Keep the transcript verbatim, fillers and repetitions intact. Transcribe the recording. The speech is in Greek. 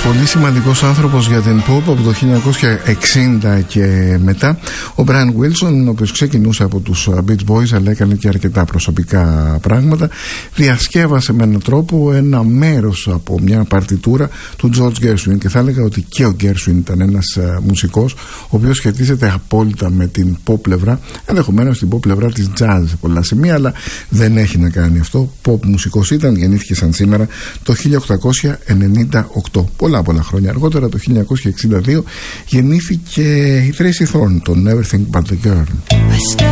Πολύ σημαντικός άνθρωπος για την pop από το χίλια εννιακόσια εξήντα και μετά. Ο Brian Wilson, ο οποίος ξεκινούσε από τους Beach Boys, αλλά έκανε και αρκετά προσωπικά πράγματα, διασκεύασε με έναν τρόπο ένα μέρος από μια παρτιτούρα του George Gershwin, και θα έλεγα ότι και ο Gershwin ήταν ένας μουσικός ο οποίος σχετίζεται απόλυτα με την pop πλευρά, ενδεχομένως την pop πλευρά της jazz σε πολλά σημεία, αλλά δεν έχει να κάνει αυτό. Pop μουσικός ήταν, γεννήθηκε σαν σήμερα το χίλια οκτακόσια ενενήντα οκτώ. Πολλά πολλά χρόνια αργότερα, το χίλια εννιακόσια εξήντα δύο, γεννήθηκε η Tracy Thorn, το Everything But The Girl.